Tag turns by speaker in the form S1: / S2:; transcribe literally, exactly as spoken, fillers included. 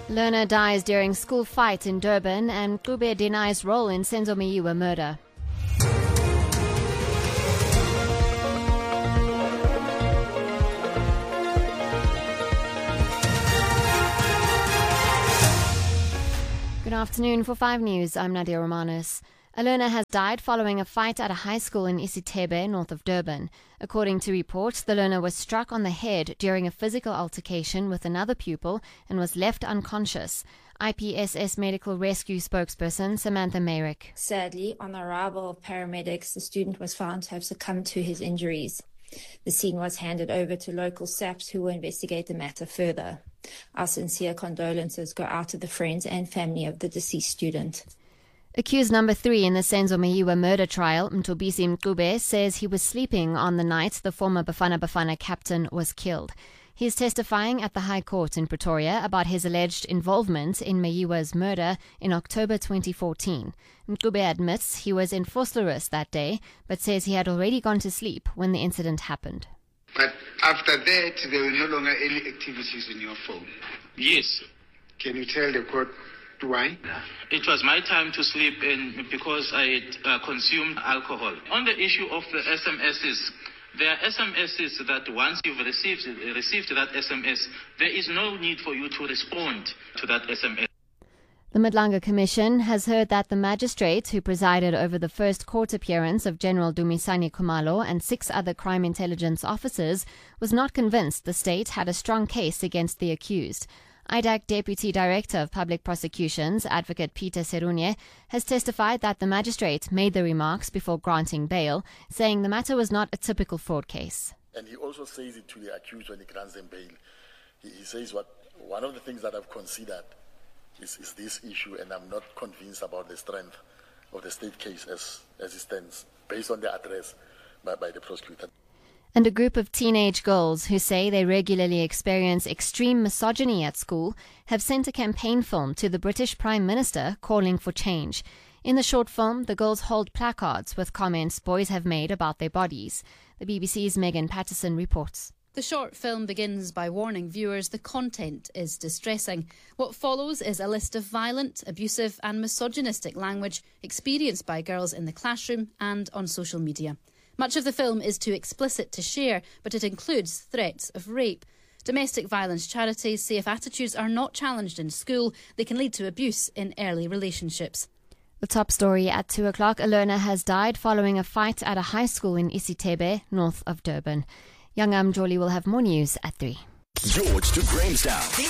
S1: Learner dies during school fight in Durban, and Kube denies role in Senzo Meyiwa murder. Good afternoon. For five News, I'm Nadia Romanos. A learner has died following a fight at a high school in Isithebe, north of Durban. According to reports, the learner was struck on the head during a physical altercation with another pupil and was left unconscious. I P S S Medical Rescue spokesperson Samantha Mayrick.
S2: Sadly, on the arrival of paramedics, the student was found to have succumbed to his injuries. The scene was handed over to local S A Ps who will investigate the matter further. Our sincere condolences go out to the friends and family of the deceased student.
S1: Accused number three in the Senzo Meyiwa murder trial, Mtobisi Mcube, says he was sleeping on the night the former Bafana Bafana captain was killed. He is testifying at the High Court in Pretoria about his alleged involvement in Meyiwa's murder in October twenty fourteen. Mcube admits he was in Vosloorus that day, but says he had already gone to sleep when the incident happened.
S3: But after that, there were no longer any activities on your phone?
S4: Yes.
S3: Can you tell the court why?
S4: It was my time to sleep in because I had uh, consumed alcohol. On the issue of the S M Ses, there are S M Ses that once you've received, received that S M S, there is no need for you to respond to that S M S.
S1: The Madlanga Commission has heard that the magistrate who presided over the first court appearance of General Dumisani Khumalo and six other crime intelligence officers was not convinced the state had a strong case against the accused. I D A C Deputy Director of Public Prosecutions, Advocate Peter Serunye, has testified that the magistrate made the remarks before granting bail, saying the matter was not a typical fraud case.
S5: And he also says it to the accused when he grants them bail. He, he says, what one of the things that I've considered is, is this issue, and I'm not convinced about the strength of the state case as, as it stands, based on the address by, by the prosecutor.
S1: And a group of teenage girls who say they regularly experience extreme misogyny at school have sent a campaign film to the British Prime Minister calling for change. In the short film, the girls hold placards with comments boys have made about their bodies. The B B C's Megan Patterson reports.
S6: The short film begins by warning viewers the content is distressing. What follows is a list of violent, abusive and misogynistic language experienced by girls in the classroom and on social media. Much of the film is too explicit to share, but it includes threats of rape. Domestic violence charities say if attitudes are not challenged in school, they can lead to abuse in early relationships.
S1: The top story at two o'clock, a learner has died following a fight at a high school in Isithebe, north of Durban. Young Amjoli will have more news at three.
S7: George to Grahamstown.